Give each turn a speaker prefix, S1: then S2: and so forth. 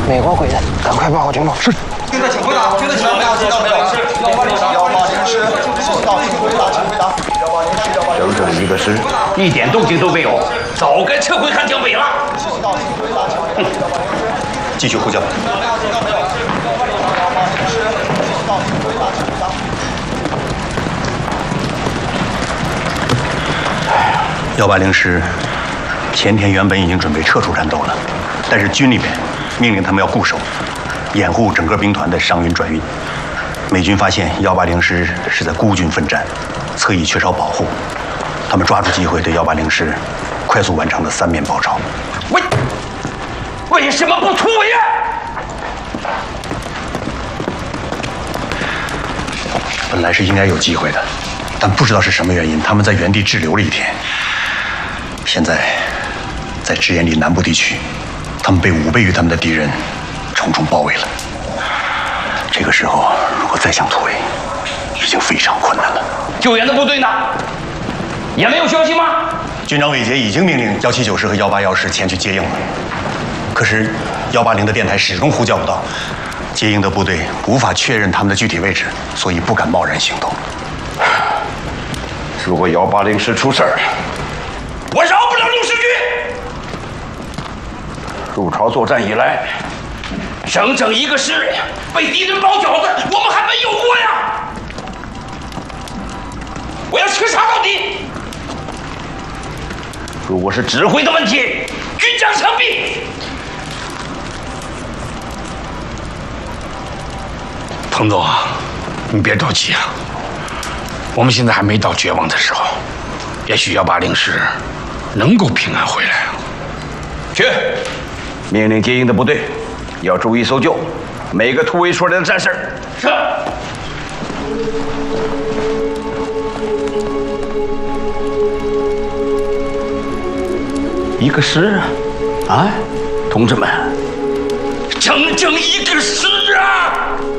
S1: 美国鬼子，赶快报告情报。是。
S2: 听得请回答。听得请回答。听到没有？是。180师，收到，请回答，请回答。
S3: 整整1个师，一点动静都没有，早该撤回汉江北了。继续呼叫。180师前天原本已经准备撤出战斗了，但是军里面命令他们要固守，掩护整个兵团的伤运转运。美军发现180师是在孤军奋战，侧翼缺少保护，他们抓住机会对180师快速完成了3面包抄。为什么不突围啊？本来是应该有机会的，但不知道是什么原因，他们在原地滞留了1天。现在，在支延里南部地区，他们被5倍于他们的敌人重重包围了。这个时候，如果再想突围，已经非常困难了。救援的部队呢？也没有消息吗？军长韦杰已经命令179师和181师前去接应了，可是180的电台始终呼叫不到，接应的部队无法确认他们的具体位置，所以不敢贸然行动。
S4: 如果180师出事儿，
S3: 我饶不了60军。
S4: 入朝作战以来，
S3: 整整1个师被敌人包饺子，我们还没有过呀！我要彻查到底。如果是指挥的问题，军将枪毙。
S5: 彭总，你别着急啊，我们现在还没到绝望的时候，也许180师能够平安回来啊。
S4: 去，命令接应的部队要注意搜救每个突围出来的战士。
S3: 是。
S4: 1个师啊，同志们，
S3: 整整1个师啊！